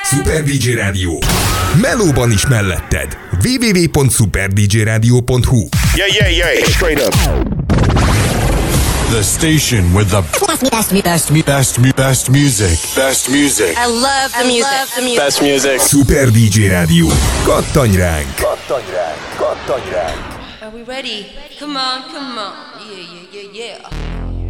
Super DJ Rádió. Melóban is melletted. www.superdjradio.hu. Yeah, straight up. The station with the best music. I love the music. Best music. Super DJ Rádió. Kattanj ránk! Are we ready? Come on. Yeah.